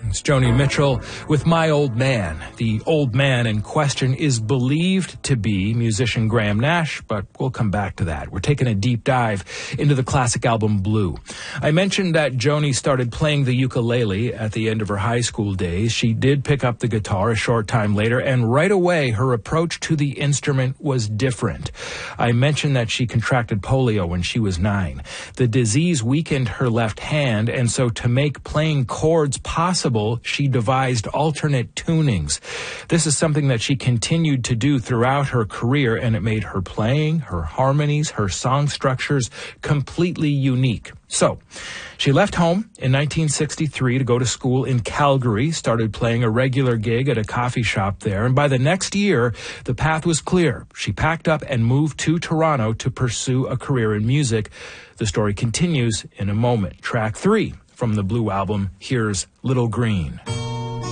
It's Joni Mitchell with My Old Man. The old man in question is believed to be musician Graham Nash, but we'll come back to that. We're taking a deep dive into the classic album Blue. I mentioned that Joni started playing the ukulele at the end of her high school days. She did pick up the guitar a short time later, and right away her approach to the instrument was different. I mentioned that she contracted polio when she was 9. The disease weakened her left hand, and so to make playing chords possible, she devised alternate tunings. This is something that she continued to do throughout her career, and it made her playing, her harmonies, her song structures completely unique. So, she left home in 1963 to go to school in Calgary, started playing a regular gig at a coffee shop there, and by the next year, the path was clear. She packed up and moved to Toronto to pursue a career in music. The story continues in a moment. Track 3 from the Blue album, here's Little Green.